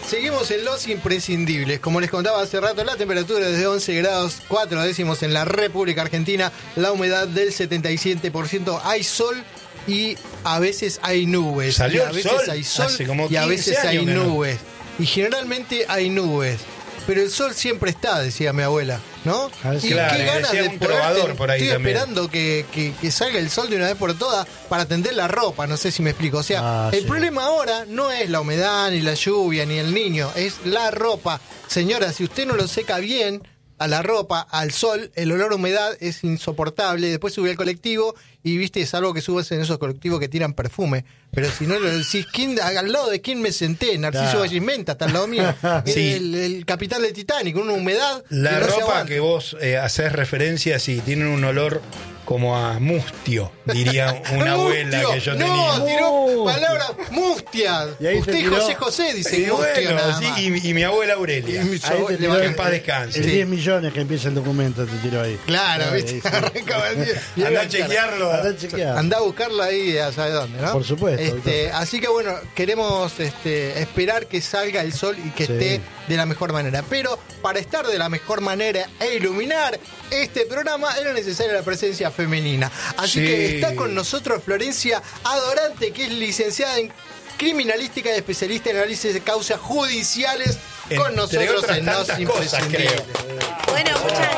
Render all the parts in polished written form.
Seguimos en los imprescindibles. Como les contaba hace rato, la temperatura es de 11 grados 4 décimos en la República Argentina, la humedad del 77%, hay sol y a veces hay nubes. Salió a veces el sol hay sol hace como y a 15 veces hay años que no. nubes. Y generalmente hay nubes. Pero el sol siempre está, decía mi abuela, ¿no? Sí, Y claro, qué ganas decía de un poder trovador por ahí estoy también. esperando que salga el sol de una vez por todas para tender la ropa, no sé si me explico. O sea, el problema ahora no es la humedad, ni la lluvia, ni el niño, es la ropa. Señora, si usted no lo seca bien a la ropa, al sol, el olor a humedad es insoportable. Después sube al colectivo y, viste, es algo que subes en esos colectivos que tiran perfume. Pero si no lo decís, ¿al lado de quién me senté? Narciso Vallimenta, está al lado mío. Sí. El capitán de Titanic, una humedad. La que no se ropa aguanta. que vos haces referencia, sí, tiene un olor como a mustio, diría una abuela Mustio. que yo No, tenía. tiró palabra mustia. Y ahí Usted te tiró- José dice Y mustio bueno, nada sí, más. y mi abuela Aurelia. Y mi Ahí te abuela- tiró que en paz descanse. El Sí. 10 millones que empieza el documento, te tiró ahí. Claro, Ahí, viste, sí. arrancaba el día. Y Andá a era- chequearlo. Andá a chequear. Andá a buscarlo ahí, ya sabe dónde, ¿no? Por supuesto, doctor. Así que bueno, queremos esperar que salga el sol y que Sí. esté de la mejor manera. Pero para estar de la mejor manera e iluminar este programa era necesaria la presencia femenina. Así Sí. que está con nosotros Florencia Adorante, que es licenciada en criminalística y especialista en análisis de causas judiciales, con Entre nosotros otras en Los tantas cosas, Imprescindibles. Bueno, muchas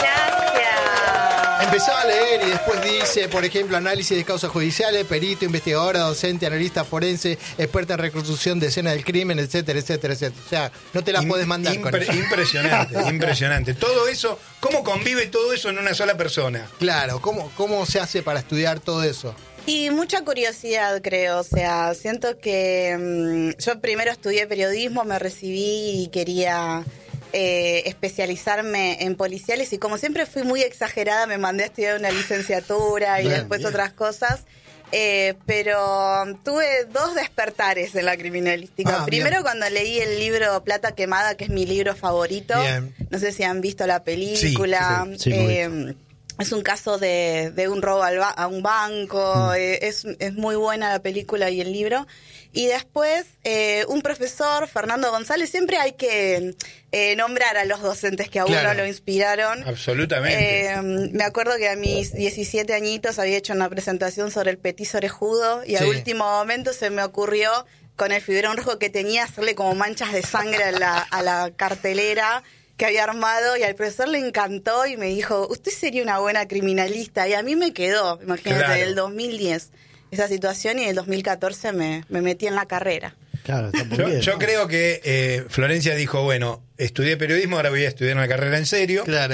gracias. Empezaba a leer y después dice, por ejemplo, análisis de causas judiciales, perito, investigadora, docente, analista forense, experta en reconstrucción de escena del crimen, etcétera, etcétera, etcétera. O sea, no te la puedes mandar con eso. Impresionante, impresionante. Todo eso, ¿cómo convive todo eso en una sola persona? Claro, ¿cómo se hace para estudiar todo eso? Y mucha curiosidad, creo. O sea, siento que yo primero estudié periodismo, me recibí y quería especializarme en policiales. Y como siempre fui muy exagerada, me mandé a estudiar una licenciatura y Bien, después bien. otras cosas. Pero tuve dos despertares en la criminalística. Primero, bien. cuando leí el libro Plata Quemada, que es mi libro favorito. Bien. No sé si han visto la película. Sí, muy Es un caso de un robo a un banco. Es muy buena la película y el libro. Y después, un profesor, Fernando González, siempre hay que nombrar a los docentes que a uno Claro. lo inspiraron. Absolutamente. Me acuerdo que a mis 17 añitos había hecho una presentación sobre el petiso orejudo y al Sí. último momento se me ocurrió, con el fibrón rojo que tenía, hacerle como manchas de sangre a la cartelera que había armado, y al profesor le encantó y me dijo, usted sería una buena criminalista, y a mí me quedó, imagínate, Claro. del 2010 esa situación, y en el 2014 me metí en la carrera. Claro, está muy bien. Yo creo que Florencia dijo, bueno, estudié periodismo, ahora voy a estudiar una carrera en serio. Claro.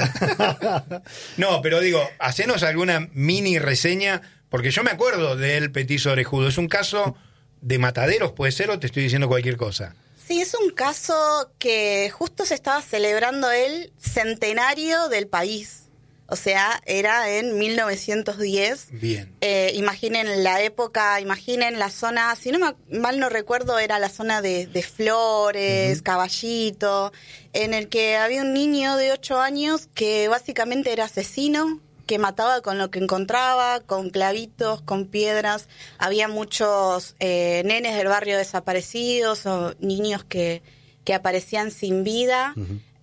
No, pero digo, hacenos alguna mini reseña, porque yo me acuerdo del petiso orejudo. ¿Es un caso de Mataderos, puede ser, o te estoy diciendo cualquier cosa? Sí, es un caso que justo se estaba celebrando el centenario del país. O sea, era en 1910. Bien. Imaginen la época, imaginen la zona, si mal no recuerdo, era la zona de Flores, Caballito, en el que había un niño de 8 años que básicamente era asesino, que mataba con lo que encontraba, con clavitos, con piedras. Había muchos nenes del barrio desaparecidos o niños que aparecían sin vida.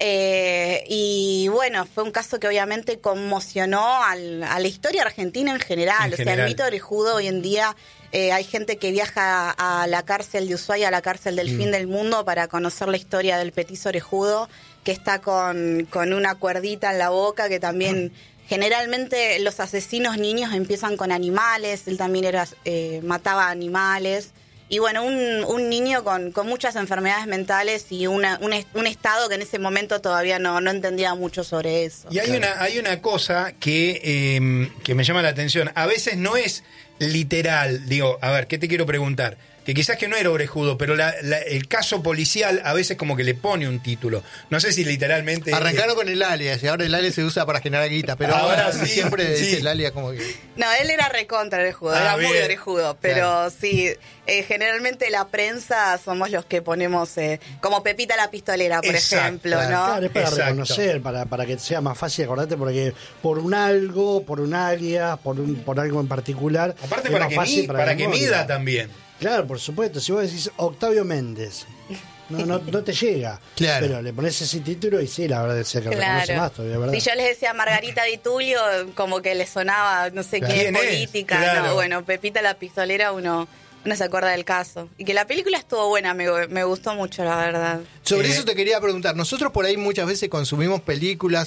Y bueno, fue un caso que obviamente conmocionó a la historia argentina en general. En o sea, general. el mito orejudo hoy en día, hay gente que viaja a la cárcel de Ushuaia, a la cárcel del fin del mundo, para conocer la historia del petiso orejudo, que está con una cuerdita en la boca, que también... Generalmente los asesinos niños empiezan con animales, él también mataba animales. Y bueno, un niño con muchas enfermedades mentales y un estado que en ese momento todavía no entendía mucho sobre eso. Y hay una cosa que me llama la atención. A veces no es literal. Digo, a ver, ¿qué te quiero preguntar? Que quizás que no era orejudo, pero el caso policial a veces como que le pone un título. No sé si literalmente... Arrancaron con el alias y ahora el alias se usa para generar guita, pero Ahora ahora sí, siempre sí. dice el alias como que... No, él era recontra orejudo, Ah, era muy bien. orejudo, pero Claro. sí, generalmente la prensa somos los que ponemos, como Pepita la pistolera, por Exacto, ejemplo, claro. ¿no? Claro, es para Exacto. reconocer, para que sea más fácil acordarte, porque por un algo, por un alias, por algo en particular. Aparte es para más que, fácil para la que memoria. mida también. Claro, por supuesto. Si vos decís Octavio Méndez, no te llega. Claro. Pero le pones ese título y sí, la verdad se reconoce más todavía, ¿verdad? Si yo les decía Margarita Di Tullio, como que le sonaba, no sé qué, ¿Quién es? política. Claro. No, bueno, Pepita la pistolera, uno se acuerda del caso. Y que la película estuvo buena, me gustó mucho, la verdad. Sobre eso te quería preguntar. Nosotros por ahí muchas veces consumimos películas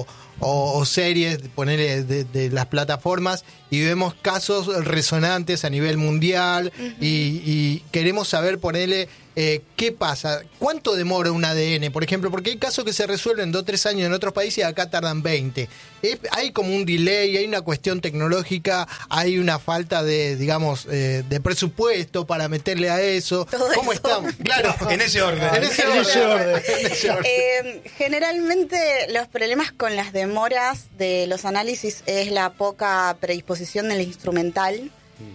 o series, ponerle de las plataformas, y vemos casos resonantes a nivel mundial, y queremos saber, ponerle qué pasa, cuánto demora un ADN, por ejemplo, porque hay casos que se resuelven 2 o 3 años en otros países y acá tardan 20. Hay como un delay, hay una cuestión tecnológica, hay una falta de, digamos, de presupuesto para meterle a eso. Todo ¿Cómo eso. estamos? Claro, En ese orden. En ese orden. En ese orden. Generalmente los problemas con las demoras de los análisis es la poca predisposición del instrumental.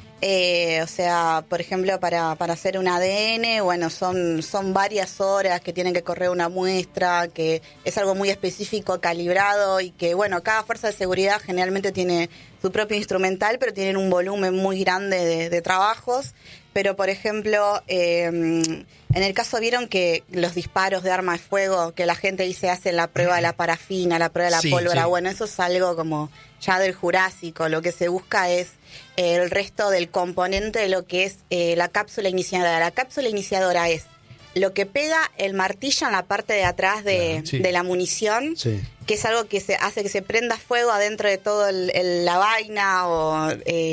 O sea, por ejemplo, para hacer un ADN, bueno, son varias horas que tienen que correr una muestra, que es algo muy específico, calibrado, y que, bueno, cada fuerza de seguridad generalmente tiene su propio instrumental, pero tienen un volumen muy grande de trabajos. Pero, por ejemplo, en el caso vieron que los disparos de arma de fuego, que la gente dice hace la prueba de la parafina, la prueba de la Sí, pólvora, sí. bueno, eso es algo como ya del Jurásico. Lo que se busca es el resto del componente de lo que es la cápsula iniciadora. La cápsula iniciadora es lo que pega el martillo en la parte de atrás de la munición, que es algo que se hace que se prenda fuego adentro de todo la vaina o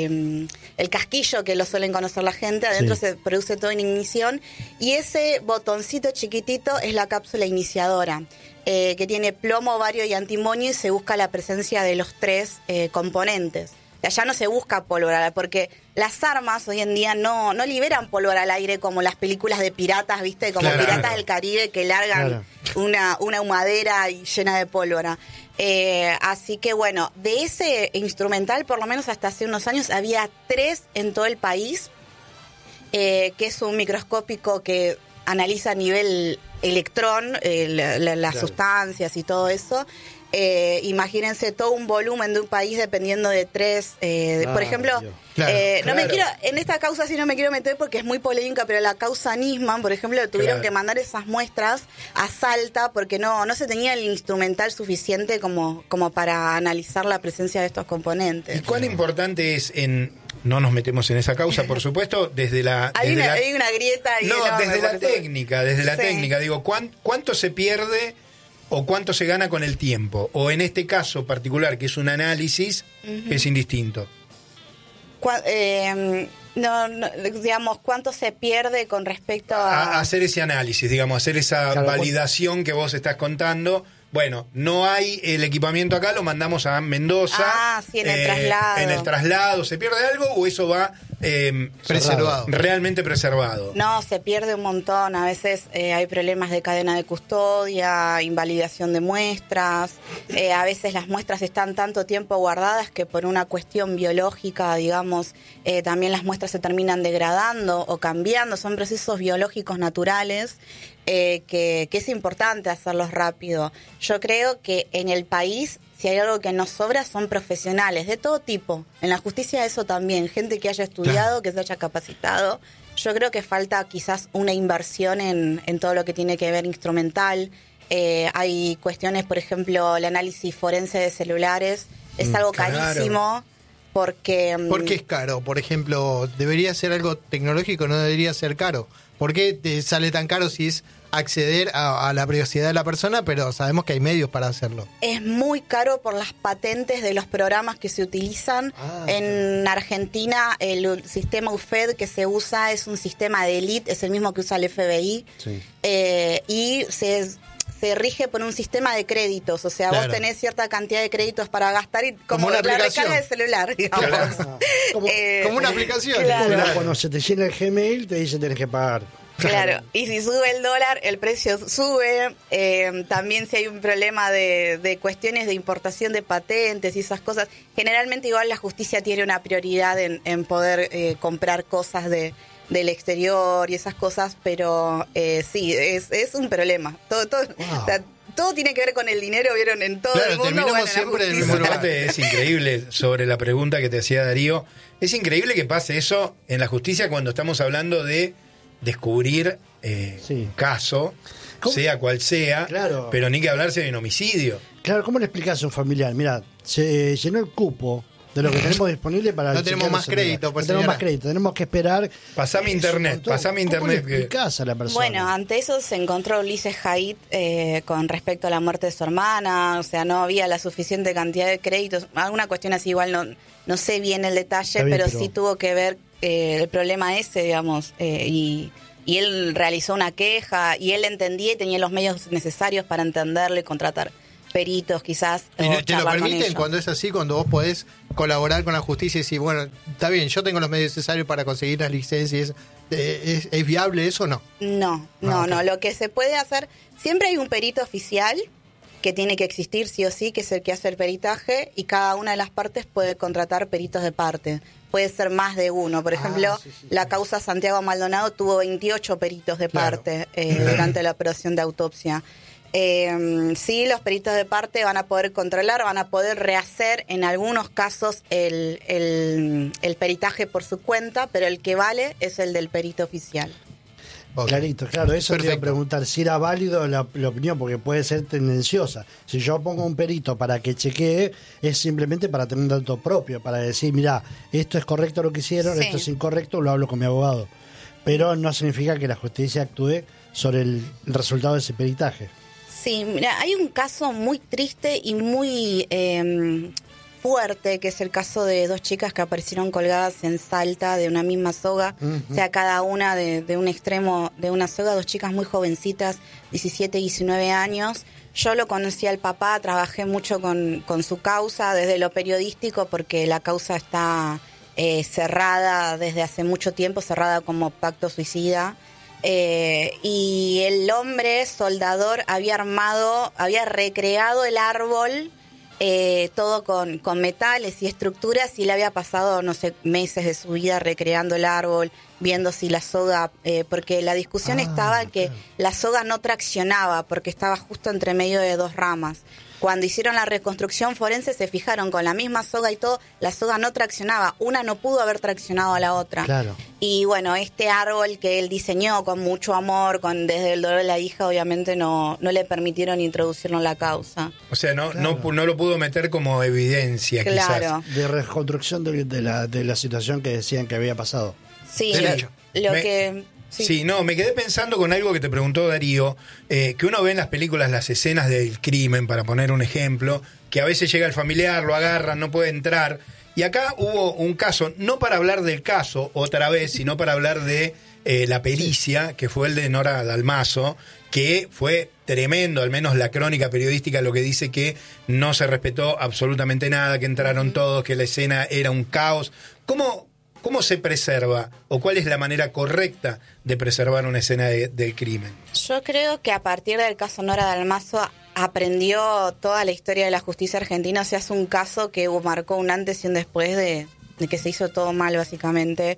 el casquillo, que lo suelen conocer la gente. Adentro se produce toda una ignición, y ese botoncito chiquitito es la cápsula iniciadora, que tiene plomo, bario y antimonio, y se busca la presencia de los 3 componentes. Allá no se busca pólvora, porque las armas hoy en día no liberan pólvora al aire como las películas de piratas, ¿viste? Como Claro. Piratas del Caribe, que largan una humadera y llena de pólvora. Así que, bueno, de ese instrumental, por lo menos hasta hace unos años, había 3 en todo el país, que es un microscópico que analiza a nivel electrón las sustancias y todo eso. Imagínense todo un volumen de un país dependiendo de 3. Por ejemplo, no me quiero, en esta causa sí no me quiero meter porque es muy polémica, pero la causa Nisman, por ejemplo, tuvieron que mandar esas muestras a Salta porque no se tenía el instrumental suficiente como para analizar la presencia de estos componentes. ¿Y cuán importante es no nos metemos en esa causa, por supuesto, desde la... Hay una grieta ahí. No, enorme, desde la por eso. técnica, digo, ¿cuánto se pierde o cuánto se gana con el tiempo? O en este caso particular, que es un análisis, es indistinto. Digamos, ¿cuánto se pierde con respecto a hacer ese análisis, digamos, hacer esa validación que vos estás contando? Bueno, no hay el equipamiento acá, lo mandamos a Mendoza. Ah, sí, en el traslado. En el traslado, ¿se pierde algo o eso va preservado? Realmente preservado. No, se pierde un montón. A veces hay problemas de cadena de custodia, invalidación de muestras. A veces las muestras están tanto tiempo guardadas que por una cuestión biológica, digamos, también las muestras se terminan degradando o cambiando. Son procesos biológicos naturales. Que es importante hacerlos rápido. Yo creo que en el país, si hay algo que nos sobra, son profesionales de todo tipo. En la justicia eso también, gente que haya estudiado, que se haya capacitado. Yo creo que falta quizás una inversión en todo lo que tiene que ver instrumental. Hay cuestiones, por ejemplo, el análisis forense de celulares es algo carísimo. Porque es caro, por ejemplo, debería ser algo tecnológico, no debería ser caro. ¿Por qué te sale tan caro si es acceder a la privacidad de la persona, pero sabemos que hay medios para hacerlo? Es muy caro por las patentes de los programas que se utilizan. En Argentina el sistema UFED que se usa es un sistema de elite, es el mismo que usa el FBI, y se rige por un sistema de créditos, o sea, vos tenés cierta cantidad de créditos para gastar, y como una la aplicación. recarga de celular, digamos. Claro. Como una aplicación. Claro. Cuando se te llena el Gmail, te dice tenés que pagar. Claro, y si sube el dólar, el precio sube. También si hay un problema de cuestiones de importación de patentes y esas cosas, generalmente igual la justicia tiene una prioridad en poder comprar cosas del exterior y esas cosas, pero sí, es un problema. Todo, o sea, todo tiene que ver con el dinero, ¿vieron? En todo el mundo. Terminamos siempre en el mismo lugar. Aparte, es increíble, sobre la pregunta que te hacía Darío, es increíble que pase eso en la justicia cuando estamos hablando de descubrir un caso, sea cual sea, claro. Pero ni que hablarse de un homicidio. Claro, ¿cómo le explicás a un familiar? Mira, se llenó el cupo de lo que tenemos disponible para... No tenemos más crédito, pues, no tenemos más crédito, tenemos que esperar... Pasame internet. ¿Cómo le explicás a la persona? Bueno, ante eso se encontró Ulises Haidt con respecto a la muerte de su hermana, o sea, no había la suficiente cantidad de créditos, alguna cuestión así, igual no sé bien el detalle, pero sí tuvo que ver el problema ese, digamos, y él realizó una queja, y él entendía y tenía los medios necesarios para entenderlo y contratar peritos quizás. ¿Y te lo permiten cuando es así, cuando vos podés colaborar con la justicia y decir, bueno, está bien, yo tengo los medios necesarios para conseguir las licencias? ¿Es viable eso o no? No, lo que se puede hacer, siempre hay un perito oficial que tiene que existir sí o sí, que es el que hace el peritaje, y cada una de las partes puede contratar peritos de parte. Puede ser más de uno. Por ejemplo, la causa Santiago Maldonado tuvo 28 peritos de parte durante la operación de autopsia. Sí, los peritos de parte van a poder controlar, van a poder rehacer en algunos casos el peritaje por su cuenta, pero el que vale es el del perito oficial. Okay. Clarito, claro, eso te iba a preguntar si era válido la opinión, porque puede ser tendenciosa. Si yo pongo un perito para que chequee, es simplemente para tener un dato propio, para decir, mira, esto es correcto lo que hicieron, esto es incorrecto, lo hablo con mi abogado. Pero no significa que la justicia actúe sobre el resultado de ese peritaje. Sí, mira, hay un caso muy triste y muy fuerte, que es el caso de dos chicas que aparecieron colgadas en Salta de una misma soga, o sea, cada una de un extremo de una soga, dos chicas muy jovencitas, 17 y 19 años. Yo lo conocí al papá, trabajé mucho con su causa desde lo periodístico, porque la causa está cerrada desde hace mucho tiempo, cerrada como pacto suicida. Y el hombre soldador había recreado el árbol, todo con metales y estructuras, y le había pasado, no sé, meses de su vida recreando el árbol, viendo si la soga, porque la discusión estaba en que la soga no traccionaba, porque estaba justo entre medio de dos ramas. Cuando hicieron la reconstrucción forense se fijaron con la misma soga y todo, la soga no traccionaba, una no pudo haber traccionado a la otra. Claro. Y bueno, este árbol que él diseñó con mucho amor, desde el dolor de la hija, obviamente no le permitieron introducirlo en la causa. O sea, no lo pudo meter como evidencia, claro, quizás. De reconstrucción de la situación que decían que había pasado. Sí, me quedé pensando con algo que te preguntó Darío, que uno ve en las películas las escenas del crimen, para poner un ejemplo, que a veces llega el familiar, lo agarran, no puede entrar. Y acá hubo un caso, no para hablar del caso otra vez, sino para hablar de la pericia, que fue el de Nora Dalmazo, que fue tremendo, al menos la crónica periodística lo que dice que no se respetó absolutamente nada, que entraron todos, que la escena era un caos. ¿Cómo se preserva o cuál es la manera correcta de preservar una escena del crimen? Yo creo que a partir del caso Nora Dalmazo aprendió toda la historia de la justicia argentina. O sea, es un caso que marcó un antes y un después de que se hizo todo mal, básicamente.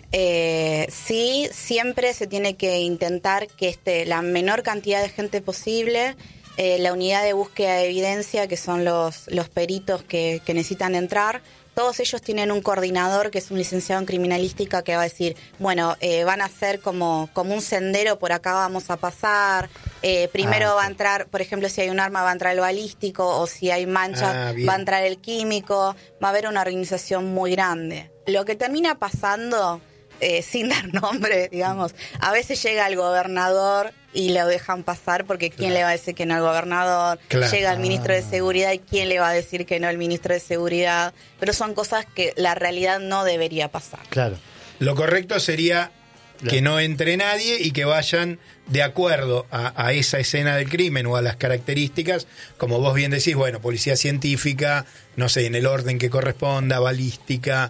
Sí, siempre se tiene que intentar que esté la menor cantidad de gente posible. La unidad de búsqueda de evidencia, que son los peritos que necesitan entrar, todos ellos tienen un coordinador que es un licenciado en criminalística que va a decir, bueno, van a hacer como un sendero, por acá vamos a pasar, primero va a entrar, por ejemplo, si hay un arma va a entrar el balístico, o si hay manchas va a entrar el químico, va a haber una organización muy grande. Lo que termina pasando, sin dar nombre, digamos, a veces llega el gobernador y lo dejan pasar, porque ¿quién le va a decir que no al gobernador? Llega el ministro de Seguridad y ¿quién le va a decir que no al ministro de Seguridad? Pero son cosas que la realidad no debería pasar. Claro. Lo correcto sería que no entre nadie y que vayan de acuerdo a esa escena del crimen o a las características, como vos bien decís, bueno, policía científica, no sé, en el orden que corresponda, balística,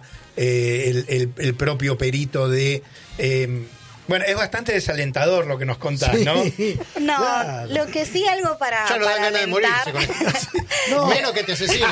el propio perito de... bueno, es bastante desalentador lo que nos contás, ¿no? No, claro. Lo que sí, algo para ya no dan ganas de morirse con esto. No. Menos que te asesinen.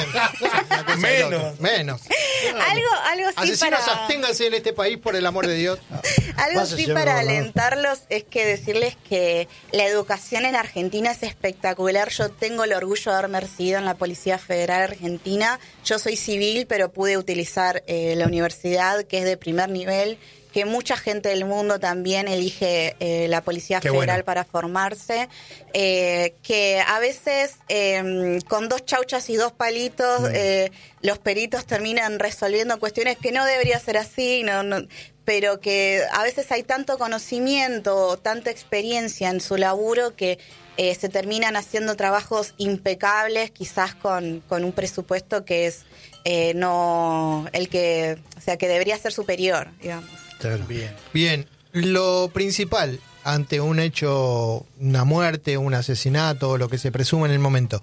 Menos. Algo sí Asesinos, para... absténganse en este país, por el amor de Dios. Algo sí para alentarlos es que decirles que la educación en Argentina es espectacular. Yo tengo el orgullo de haberme recibido en la Policía Federal Argentina. Yo soy civil, pero pude utilizar la universidad, que es de primer nivel, que mucha gente del mundo también elige la Policía Qué Federal bueno. para formarse, que a veces con 2 chauchas y 2 palitos los peritos terminan resolviendo cuestiones que no debería ser así, pero que a veces hay tanto conocimiento, tanta experiencia en su laburo que se terminan haciendo trabajos impecables, quizás con un presupuesto que es no el que, o sea, que debería ser superior, digamos. Claro. Bien, lo principal ante un hecho, una muerte, un asesinato, lo que se presume en el momento,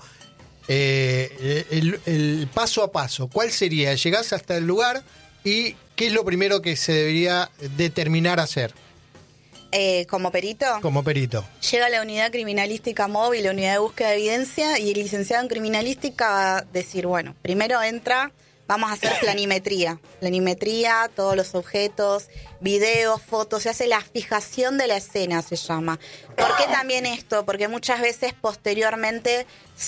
el paso a paso, ¿cuál sería? Llegás hasta el lugar y ¿qué es lo primero que se debería determinar hacer Como perito, como perito? llega la unidad criminalística móvil, la unidad de búsqueda de evidencia, y el licenciado en criminalística va a decir, bueno, primero entra, vamos a hacer planimetría, todos los objetos, videos, fotos, se hace la fijación de la escena, se llama. ¿Por qué también esto? Porque muchas veces posteriormente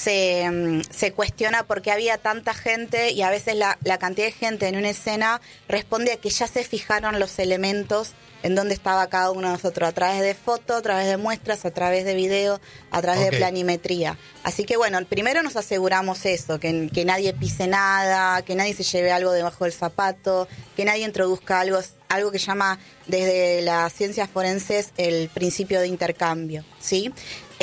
se cuestiona por qué había tanta gente, y a veces la cantidad de gente en una escena responde a que ya se fijaron los elementos en dónde estaba cada uno de nosotros, a través de fotos, a través de muestras, a través de video, a través de planimetría. Así que bueno, primero nos aseguramos eso, que nadie pise nada, que nadie se lleve algo debajo del zapato, que nadie introduzca algo que llama desde las ciencias forenses el principio de intercambio, ¿sí?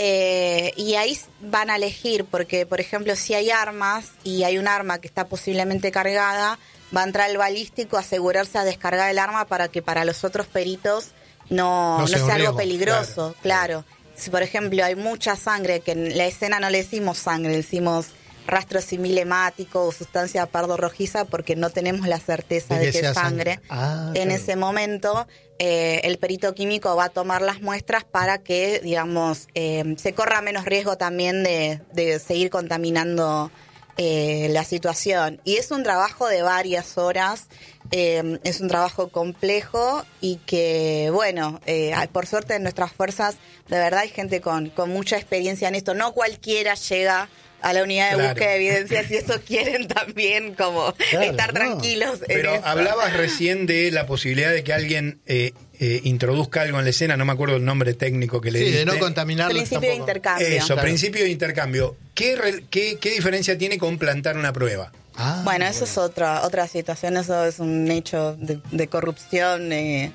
Y ahí van a elegir, porque por ejemplo si hay armas y hay un arma que está posiblemente cargada, va a entrar el balístico a asegurarse a descargar el arma para que para los otros peritos no sea algo riesgo, peligroso, claro. Si por ejemplo hay mucha sangre, que en la escena no le decimos sangre, le decimos rastro similemático o sustancia pardo rojiza, porque no tenemos la certeza de que es sangre. En ese momento el perito químico va a tomar las muestras para que, digamos, se corra menos riesgo también de seguir contaminando la situación. Y es un trabajo de varias horas, es un trabajo complejo y que, bueno, por suerte en nuestras fuerzas, de verdad hay gente con mucha experiencia en esto. No cualquiera llega a la unidad de búsqueda de evidencias, y eso quieren también como estar tranquilos. Pero hablabas recién de la posibilidad de que alguien introduzca algo en la escena, no me acuerdo el nombre técnico que le diste. Sí, de no contaminarlos Principio de intercambio. Eso, Claro. principio de intercambio. ¿Qué diferencia tiene con plantar una prueba? Bueno, eso es otra situación, eso es un hecho de corrupción,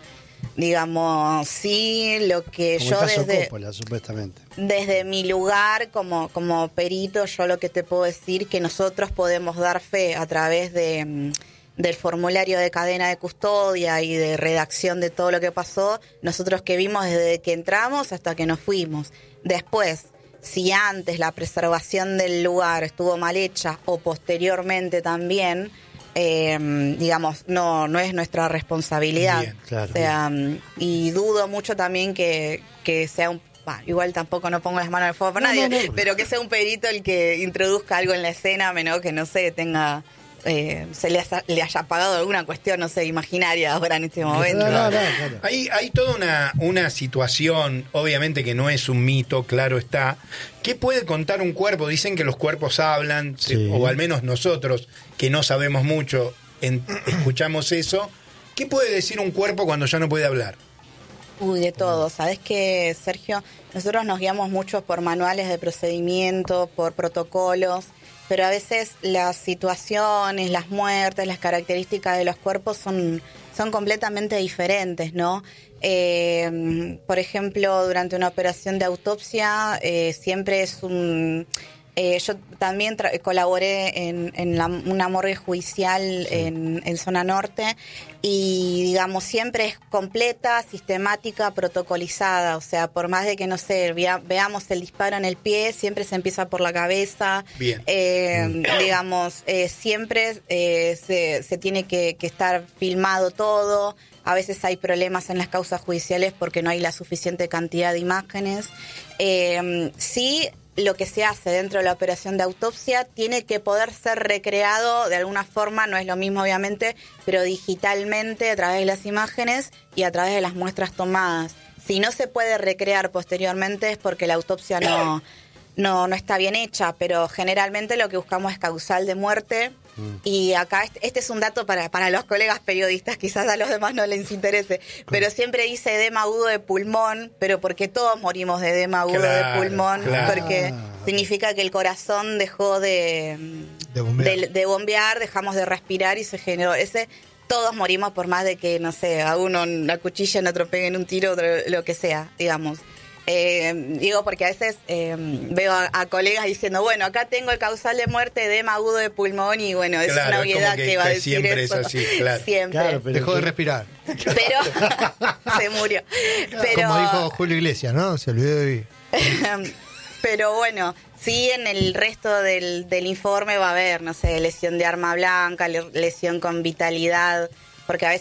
digamos, sí, lo que Como yo el caso desde... Coppola, supuestamente. Desde mi lugar como perito, yo lo que te puedo decir que nosotros podemos dar fe a través del formulario de cadena de custodia y de redacción de todo lo que pasó, nosotros que vimos desde que entramos hasta que nos fuimos. Después, si antes la preservación del lugar estuvo mal hecha o posteriormente también, digamos, no es nuestra responsabilidad. Bien, claro. O sea, y dudo mucho también que sea un... igual tampoco no pongo las manos al fuego por nadie, pero que sea un perito el que introduzca algo en la escena, a menos que, no sé, tenga... se le haya pagado alguna cuestión, no sé, imaginaria ahora en este momento. Claro. Hay toda una situación, obviamente que no es un mito, claro está. ¿Qué puede contar un cuerpo? Dicen que los cuerpos hablan, Sí. o al menos nosotros, que no sabemos mucho, escuchamos eso. ¿Qué puede decir un cuerpo cuando ya no puede hablar? Uy, de todo. ¿Sabés qué, Sergio? Nosotros nos guiamos mucho por manuales de procedimiento, por protocolos, pero a veces las situaciones, las muertes, las características de los cuerpos son completamente diferentes, ¿no? Por ejemplo, durante una operación de autopsia, siempre es un... yo también colaboré en una morgue judicial en zona norte, y digamos siempre es completa, sistemática, protocolizada. O sea, por más de que no sé, veamos el disparo en el pie, siempre se empieza por la cabeza. Bien. Digamos, siempre se tiene que estar filmado todo. A veces hay problemas en las causas judiciales porque no hay la suficiente cantidad de imágenes. Sí, lo que se hace dentro de la operación de autopsia tiene que poder ser recreado de alguna forma, no es lo mismo obviamente, pero digitalmente a través de las imágenes y a través de las muestras tomadas. Si no se puede recrear posteriormente es porque la autopsia no está bien hecha, pero generalmente lo que buscamos es causal de muerte Y acá este es un dato para los colegas periodistas, quizás a los demás no les interese, pero siempre dice edema agudo de pulmón, pero porque todos morimos de edema agudo de pulmón, porque significa que el corazón dejó de bombear, dejamos de respirar y se generó ese. Todos morimos por más de que, no sé, a uno una cuchilla, en otro peguen un tiro, otro, lo que sea, digamos. Digo porque a veces veo a colegas diciendo, bueno, acá tengo el causal de muerte, edema agudo de pulmón, y bueno, es una obviedad que va a decir siempre eso. Es así, claro. Siempre. Claro, pero dejó de respirar. Pero se murió. Pero, como dijo Julio Iglesias, ¿no? Se olvidó de vivir. Pero bueno, sí, en el resto del informe va a haber, no sé, lesión de arma blanca, lesión con vitalidad, porque a veces